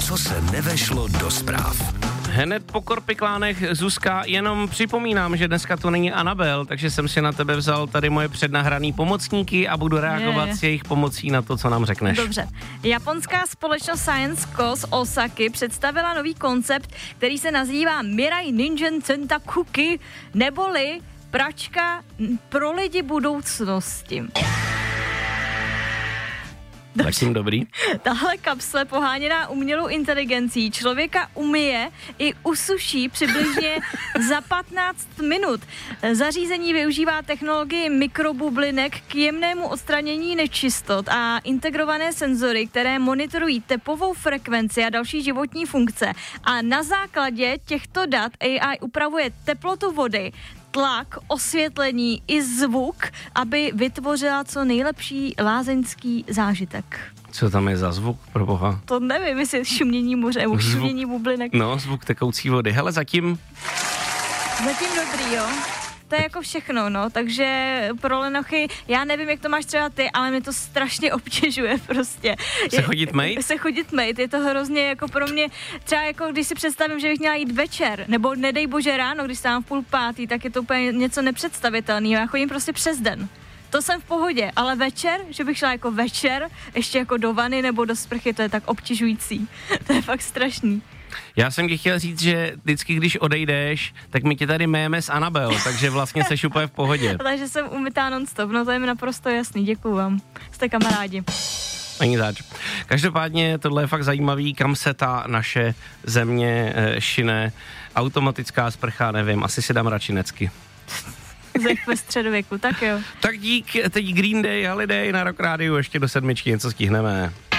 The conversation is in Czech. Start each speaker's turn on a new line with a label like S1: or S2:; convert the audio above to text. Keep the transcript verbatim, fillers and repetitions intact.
S1: co se nevešlo do zpráv.
S2: Hned po korpiklánech, Zuzka, jenom připomínám, že dneska to není Anabel, takže jsem si na tebe vzal tady moje přednahraný pomocníky a budu reagovat
S3: je, je.
S2: s jejich pomocí na to, co nám řekneš.
S3: Dobře. Japonská společnost Science Co z Osaky představila nový koncept, který se nazývá Mirai Ningen Centakuki, neboli pračka pro lidi budoucnosti.
S2: Zatím dobrý.
S3: Tahle kapsle poháněná umělou inteligencí člověka umyje i usuší přibližně za patnáct minut. Zařízení využívá technologii mikrobublinek k jemnému odstranění nečistot a integrované senzory, které monitorují tepovou frekvenci a další životní funkce. A na základě těchto dat A I upravuje teplotu vody, tlak, osvětlení i zvuk, aby vytvořila co nejlepší lázeňský zážitek.
S2: Co tam je za zvuk, pro boha?
S3: To nevím, jestli šumění moře nebo
S2: Zvuk.
S3: šumění bublinek.
S2: No, zvuk tekoucí vody. Hele, zatím...
S3: Zatím dobrý, jo. To je jako všechno, no, takže pro lenochy, já nevím, jak to máš třeba ty, ale mě to strašně obtěžuje prostě.
S2: Se chodit mejt?
S3: Se chodit mejt, je to hrozně jako pro mě, třeba jako když si představím, že bych měla jít večer, nebo nedej bože ráno, když stávám v půl pátý, tak je to úplně něco nepředstavitelného, já chodím prostě přes den. To jsem v pohodě, ale večer, že bych šla jako večer, ještě jako do vany nebo do sprchy, to je tak obtěžující. To je fakt strašný.
S2: Já jsem ti chtěl říct, že vždycky, když odejdeš, tak my tě tady méme s Anabel, takže vlastně seš úplně v pohodě.
S3: Takže jsem umytá non-stop, no to je mi naprosto jasný, děkuju vám. Jste kamarádi.
S2: Ani zač. Každopádně tohle je fakt zajímavý, kam se ta naše země e, šine. Automatická sprcha, nevím, asi si dám radši necky.
S3: Zech ve středověku, tak jo.
S2: Tak dík, teď Green Day, Holiday na Rock Rádiu, ještě do sedmičky něco stihneme.